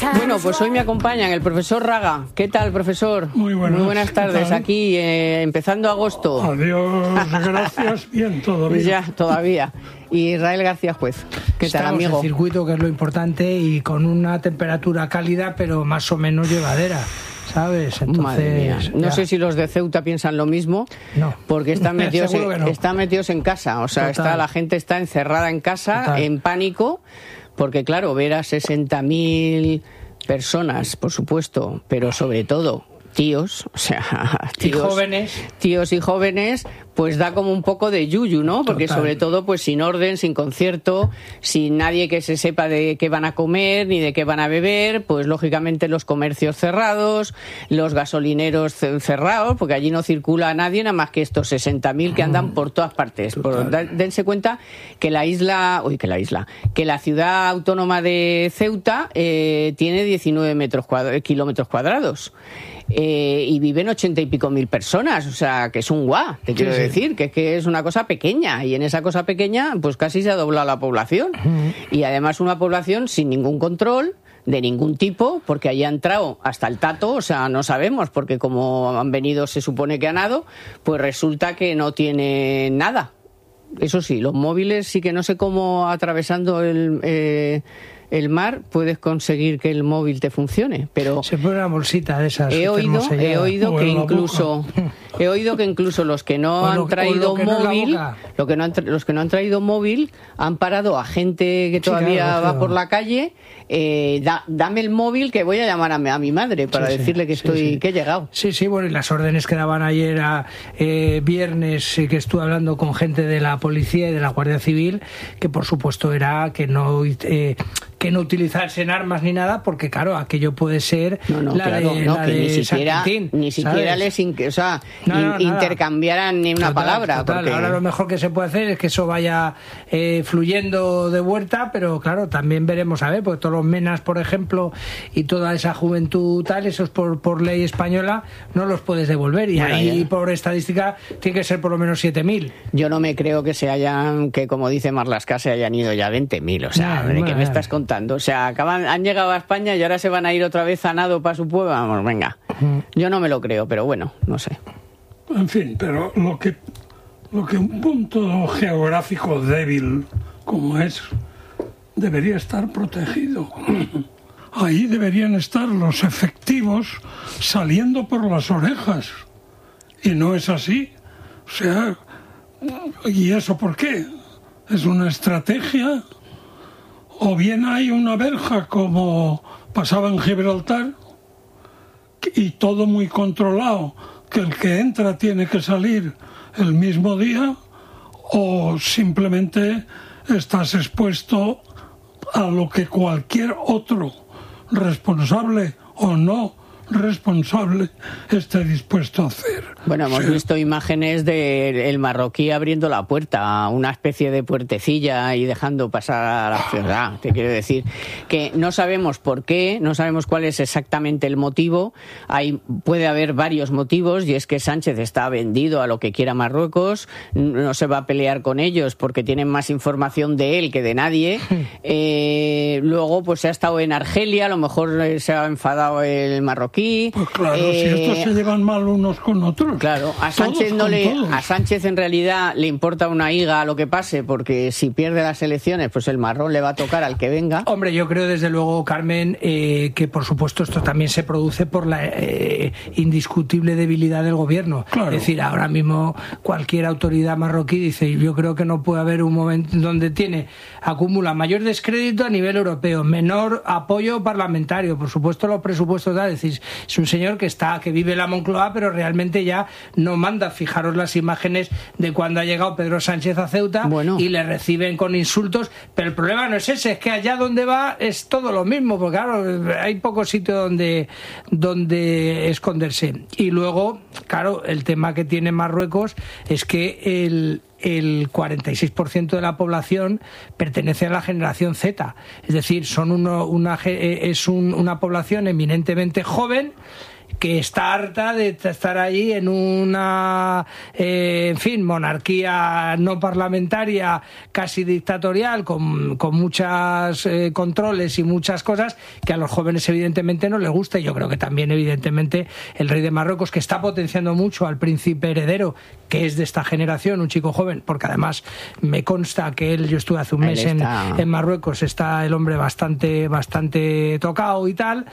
Bueno, pues hoy me acompañan el profesor Raga. ¿Qué tal, profesor? Muy buenas tardes. Aquí, empezando agosto. Adiós, gracias. Bien, todo bien. Ya, todavía. Y Israel García Juez. ¿Qué tal, amigo? Estamos en circuito, que es lo importante, y con una temperatura cálida, pero más o menos llevadera, ¿sabes? Entonces, madre mía. No sé si los de Ceuta piensan lo mismo, no. Porque están metidos, no. Están metidos en casa. O sea, la gente está encerrada en casa, total, en pánico, porque claro, ver a 60.000 personas, por supuesto, pero sobre todo tíos, o sea, tíos y jóvenes, pues da como un poco de yuyu, ¿no? Porque total, sobre todo, pues sin orden, sin concierto, sin nadie que se sepa de qué van a comer ni de qué van a beber, pues lógicamente los comercios cerrados, los gasolineros cerrados, porque allí no circula nadie, nada más que estos 60.000 que andan por todas partes. Dense cuenta que la ciudad autónoma de Ceuta tiene 19 kilómetros cuadrados. Y viven 80 y pico mil personas, o sea, que es un guau, te quiero decir, que es una cosa pequeña, y en esa cosa pequeña pues casi se ha doblado la población, y además una población sin ningún control de ningún tipo, porque ahí ha entrado hasta el tato, o sea, no sabemos, porque como han venido se supone que a nado, pues resulta que no tiene nada. Eso sí, los móviles sí que no sé cómo atravesando el mar puedes conseguir que el móvil te funcione, pero se pone una bolsita de esas. He oído que incluso los que no han traído móvil, los que no han traído móvil han parado a gente que todavía va por la calle. Dame el móvil que voy a llamar a mi madre para decirle que que he llegado. Sí, bueno, y las órdenes que daban ayer viernes, que estuve hablando con gente de la policía y de la Guardia Civil, que por supuesto era que no utilizasen armas ni nada, porque claro, aquello puede ser ni siquiera les intercambiaran ni una palabra. Total. Porque... Ahora lo mejor que se puede hacer es que eso vaya fluyendo de vuelta, pero claro, también veremos a ver, porque todos los menas, por ejemplo, y toda esa juventud tal, esos por ley española no los puedes devolver, y ahí por estadística tiene que ser por lo menos 7.000. Yo no me creo que como dice Marlaska, se hayan ido ya 20.000, o sea, ¿de qué me estás contando? O sea, han llegado a España y ahora se van a ir otra vez a nado para su pueblo. Vamos, venga. Yo no me lo creo, pero bueno, no sé. En fin, pero lo que un punto geográfico débil como es, debería estar protegido. Ahí deberían estar los efectivos saliendo por las orejas. Y no es así. O sea, ¿y eso por qué? ¿Es una estrategia? ¿O bien hay una verja como pasaba en Gibraltar y todo muy controlado, que el que entra tiene que salir el mismo día? ¿O simplemente estás expuesto a lo que cualquier otro responsable o no responsable esté dispuesto a hacer? Bueno, hemos visto imágenes del marroquí abriendo la puerta, una especie de puertecilla, y dejando pasar a la ciudad. Te quiero decir que no sabemos por qué, no sabemos cuál es exactamente el motivo. Puede haber varios motivos, y es que Sánchez está vendido a lo que quiera Marruecos, no se va a pelear con ellos porque tienen más información de él que de nadie. Luego pues se ha estado en Argelia, a lo mejor se ha enfadado el marroquí. Pues claro, si estos se llevan mal unos con otros. Claro, a Sánchez en realidad le importa una higa lo que pase, porque si pierde las elecciones, pues el marrón le va a tocar al que venga. Hombre, yo creo desde luego, Carmen, que por supuesto esto también se produce por la indiscutible debilidad del gobierno. Claro. Es decir, ahora mismo cualquier autoridad marroquí dice, yo creo que no puede haber un momento donde acumula mayor descrédito a nivel europeo, menor apoyo parlamentario, por supuesto los presupuestos, es decir, es un señor que vive en la Moncloa, pero realmente ya no manda. Fijaros las imágenes de cuando ha llegado Pedro Sánchez a Ceuta, y le reciben con insultos, pero el problema no es ese, es que allá donde va es todo lo mismo, porque claro, hay poco sitio donde esconderse. Y luego, claro, el tema que tiene Marruecos es que el 46% de la población pertenece a la generación Z, es decir, son una población eminentemente joven, que está harta de estar allí en una, monarquía no parlamentaria, casi dictatorial, con muchos controles y muchas cosas que a los jóvenes evidentemente no les gusta. Y yo creo que también evidentemente el rey de Marruecos, que está potenciando mucho al príncipe heredero, que es de esta generación, un chico joven, porque además me consta que yo estuve hace un mes en Marruecos, está el hombre bastante tocado y tal,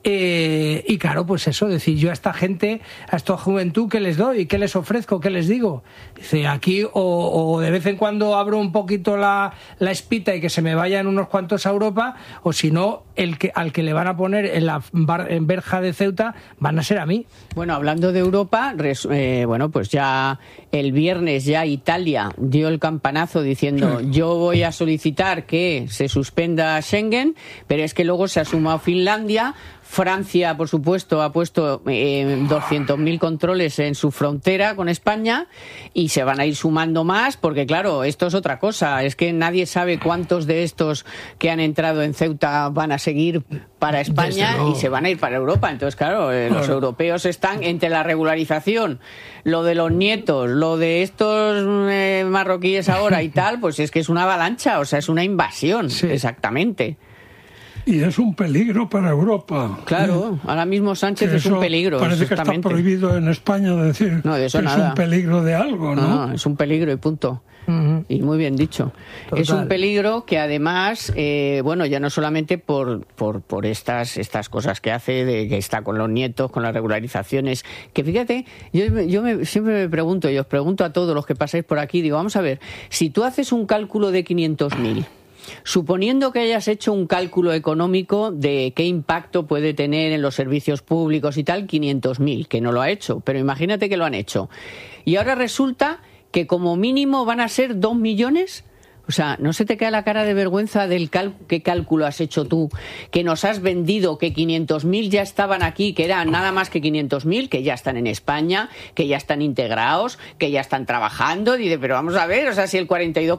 y claro, pues eso, decir, yo a esta gente, a esta juventud, ¿qué les doy? ¿Qué les ofrezco? ¿Qué les digo? Dice, aquí o de vez en cuando abro un poquito la espita y que se me vayan unos cuantos a Europa, o si no, al que le van a poner en verja de Ceuta van a ser a mí. Bueno, hablando de Europa, pues ya el viernes ya Italia dio el campanazo diciendo yo voy a solicitar que se suspenda Schengen, pero es que luego se ha sumado Finlandia. Francia, por supuesto, ha puesto 200.000 controles en su frontera con España y se van a ir sumando más porque, claro, esto es otra cosa. Es que nadie sabe cuántos de estos que han entrado en Ceuta van a seguir para España y se van a ir para Europa. Entonces, claro, los europeos están entre la regularización, lo de los nietos, lo de estos marroquíes ahora y tal, pues es que es una avalancha, o sea, es una invasión, exactamente. Y es un peligro para Europa. Claro, ahora mismo Sánchez es un peligro. Parece que está prohibido en España decir que es un peligro de algo, ¿no? No, es un peligro y punto. Y muy bien dicho. Total. Es un peligro que además, ya no solamente por estas cosas que hace, de que está con los nietos, con las regularizaciones, que fíjate, yo siempre me pregunto, y os pregunto a todos los que pasáis por aquí, digo, vamos a ver, si tú haces un cálculo de 500.000, suponiendo que hayas hecho un cálculo económico de qué impacto puede tener en los servicios públicos y tal, 500.000, que no lo ha hecho, pero imagínate que lo han hecho. Y ahora resulta que como mínimo van a ser 2 millones. O sea, ¿no se te cae la cara de vergüenza del qué cálculo has hecho tú? Que nos has vendido que 500.000 ya estaban aquí, que eran nada más que 500.000, que ya están en España, que ya están integrados, que ya están trabajando. Dice, pero vamos a ver, o sea, si el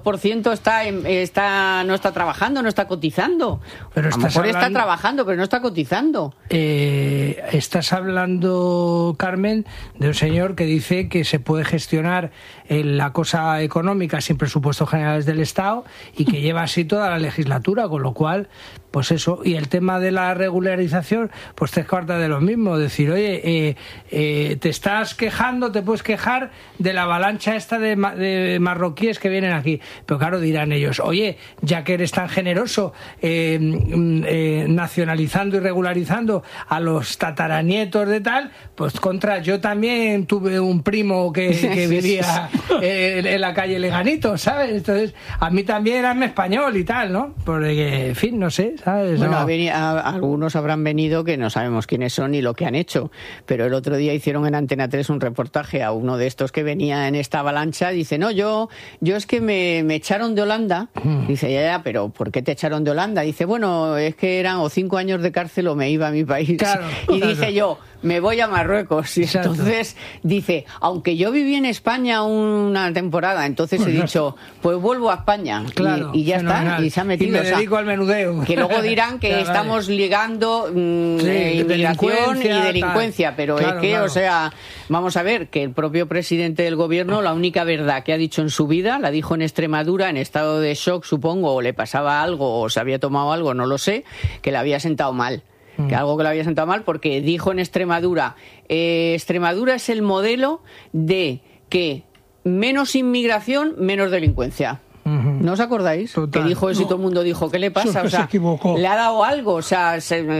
42% no está trabajando, no está cotizando. Pero a lo mejor está trabajando, pero no está cotizando. Estás hablando, Carmen, de un señor que dice que se puede gestionar la cosa económica sin presupuestos generales del Estado y que lleva así toda la legislatura, con lo cual, pues eso. Y el tema de la regularización, pues te cuarta de lo mismo, decir, oye, te estás quejando, te puedes quejar de la avalancha esta de marroquíes que vienen aquí, pero claro, dirán ellos, oye, ya que eres tan generoso nacionalizando y regularizando a los tataranietos de tal, pues yo también tuve un primo que vivía en la calle Leganito, ¿sabes? Entonces, a mí también hazme español y tal, ¿no? Porque, en fin, no sé, ¿sabes? Bueno, no. Algunos habrán venido que no sabemos quiénes son ni lo que han hecho, pero el otro día hicieron en Antena 3 un reportaje a uno de estos que venía en esta avalancha. Dice, no, yo es que me echaron de Holanda. Dice, ya, pero ¿por qué te echaron de Holanda? Dice, bueno, es que eran o 5 años de cárcel o me iba a mi país. Claro, y dije yo, me voy a Marruecos. Y entonces dice, aunque yo viví en España una temporada, entonces he dicho, pues vuelvo a España. Claro, y ya está, y se ha metido. Y me dedico al menudeo. Que luego dirán que estamos ligando inmigración y delincuencia, pero claro, es que, claro. O sea, vamos a ver, que el propio presidente del gobierno, la única verdad que ha dicho en su vida, la dijo en Extremadura, en estado de shock, supongo, o le pasaba algo, o se había tomado algo, no lo sé, que le había sentado mal. Que algo que le había sentado mal, porque dijo en Extremadura, Extremadura es el modelo de que menos inmigración, menos delincuencia. ¿No os acordáis? Total. Que dijo eso y todo el mundo dijo, ¿qué le pasa? O sea, se equivocó. Le ha dado algo, o sea,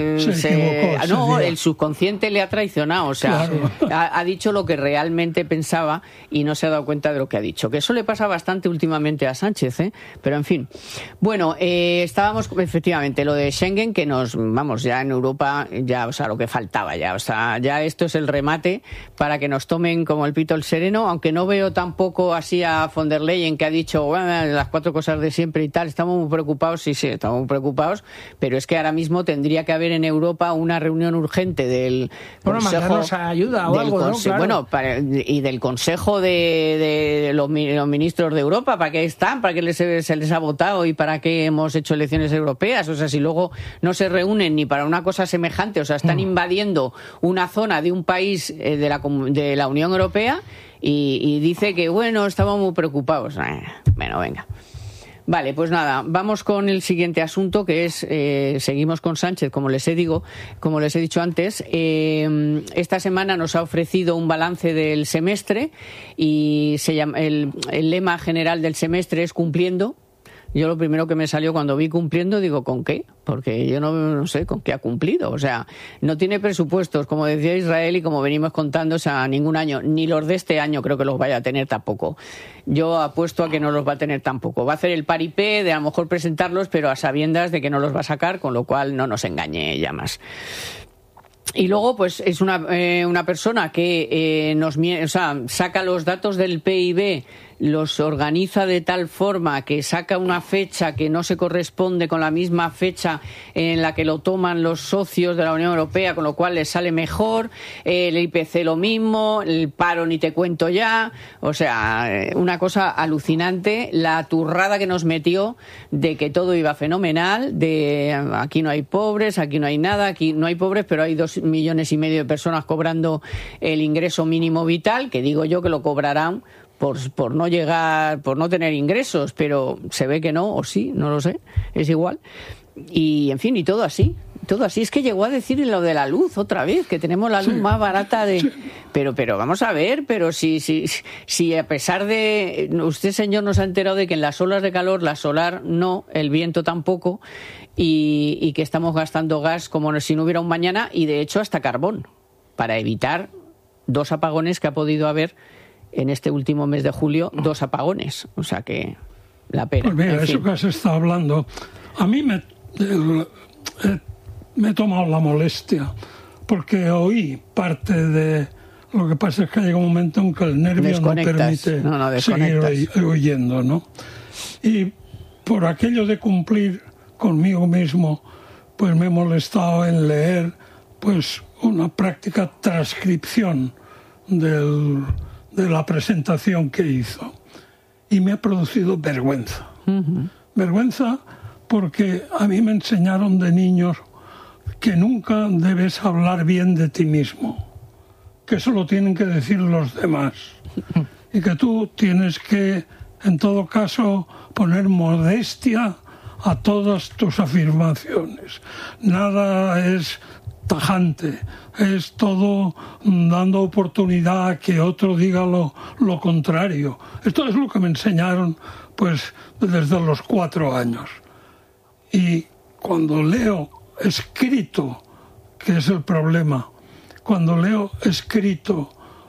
equivocó, el subconsciente le ha traicionado, o sea, claro. ha dicho lo que realmente pensaba y no se ha dado cuenta de lo que ha dicho. Que eso le pasa bastante últimamente a Sánchez, pero en fin. Bueno, estábamos, efectivamente, lo de Schengen, que ya en Europa, ya, o sea, lo que faltaba ya, o sea, ya esto es el remate para que nos tomen como el pito el sereno, aunque no veo tampoco así a von der Leyen, que ha dicho, bueno, las 4 cosas de siempre y tal. Estamos muy preocupados, sí, estamos muy preocupados, pero es que ahora mismo tendría que haber en Europa una reunión urgente del Consejo... mandarnos ayuda o algo, ¿no? Claro. Bueno, y del Consejo de los ministros de Europa, ¿para qué están? ¿Para qué se les ha votado y para qué hemos hecho elecciones europeas? O sea, si luego no se reúnen ni para una cosa semejante, o sea, están invadiendo una zona de un país de la Unión Europea y dice que, bueno, estamos muy preocupados. Bueno, venga. Vale, pues nada, vamos con el siguiente asunto, que es, seguimos con Sánchez, como les he dicho antes. Esta semana nos ha ofrecido un balance del semestre y el lema general del semestre es cumpliendo. Yo lo primero que me salió cuando vi cumpliendo, digo, ¿con qué? Porque yo no sé con qué ha cumplido. O sea, no tiene presupuestos, como decía Israel y como venimos contando, o sea, ningún año. Ni los de este año creo que los vaya a tener tampoco. Yo apuesto a que no los va a tener tampoco. Va a hacer el paripé de a lo mejor presentarlos, pero a sabiendas de que no los va a sacar, con lo cual no nos engañe ya más. Y luego, pues, es una persona que saca los datos del PIB, los organiza de tal forma que saca una fecha que no se corresponde con la misma fecha en la que lo toman los socios de la Unión Europea, con lo cual les sale mejor, el IPC lo mismo, el paro ni te cuento ya, o sea, una cosa alucinante, la turrada que nos metió de que todo iba fenomenal, de aquí no hay pobres, aquí no hay nada, aquí no hay pobres, pero hay 2,5 millones de personas cobrando el ingreso mínimo vital, que digo yo que lo cobrarán por no tener ingresos, pero se ve que no, o sí, no lo sé, es igual. Y en fin, y todo así. Es que llegó a decir lo de la luz otra vez, que tenemos la luz más barata de... Pero vamos a ver, pero si a pesar de... Usted, señor, nos ha enterado de que en las olas de calor, la solar no, el viento tampoco, y que estamos gastando gas como si no hubiera un mañana, y de hecho hasta carbón, para evitar 2 apagones que ha podido haber en este último mes de julio, 2 apagones. O sea que la pena. Pues mira, eso que has estado hablando, a mí me he tomado la molestia, porque oí parte de... Lo que pasa es que llega un momento en que el nervio no permite seguir oyendo, ¿no? Y por aquello de cumplir conmigo mismo, pues me he molestado en leer pues una práctica transcripción de la presentación que hizo. Y me ha producido vergüenza. Uh-huh. Vergüenza porque a mí me enseñaron de niños que nunca debes hablar bien de ti mismo, que eso lo tienen que decir los demás y que tú tienes que, en todo caso, poner modestia a todas tus afirmaciones. Nada es tajante, es todo dando oportunidad a que otro diga lo contrario. Esto es lo que me enseñaron pues desde los 4 años. Y cuando leo escrito, que es el problema, cuando leo escrito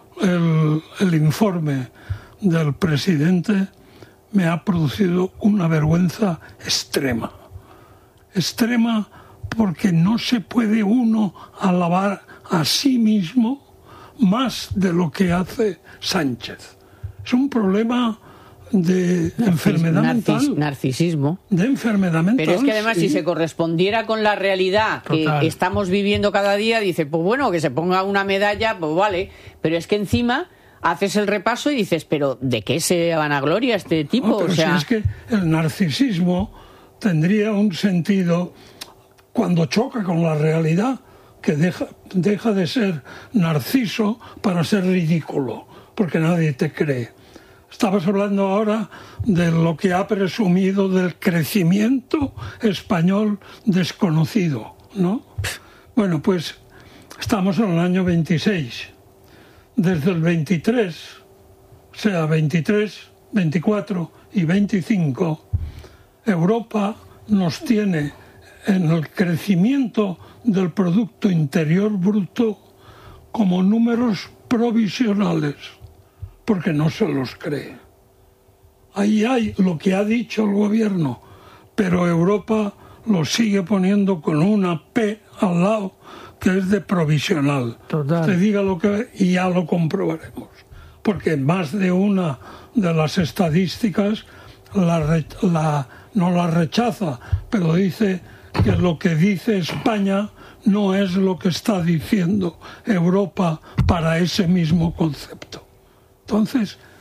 el informe del presidente, me ha producido una vergüenza extrema. Extrema porque no se puede uno alabar a sí mismo más de lo que hace Sánchez. Es un problema de enfermedad mental. Narcisismo. De enfermedad mental. Pero es que además, si se correspondiera con la realidad que estamos viviendo cada día, dice, pues bueno, que se ponga una medalla, pues vale. Pero es que encima haces el repaso y dices, pero ¿de qué se vanagloria este tipo? No, pero o sea... si es que el narcisismo tendría un sentido cuando choca con la realidad, que deja de ser narciso para ser ridículo, porque nadie te cree. Estabas hablando ahora de lo que ha presumido del crecimiento español desconocido, ¿no? Bueno, pues estamos en el año 26. Desde el 23, o sea, 23, 24 y 25, Europa nos tiene en el crecimiento del Producto Interior Bruto como números provisionales, porque no se los cree. Ahí hay lo que ha dicho el gobierno, pero Europa lo sigue poniendo con una P al lado, que es de provisional. Total. Te diga lo que y ya lo comprobaremos. Porque más de una de las estadísticas no la rechaza, pero dice que lo que dice España no es lo que está diciendo Europa para ese mismo concepto. Entonces,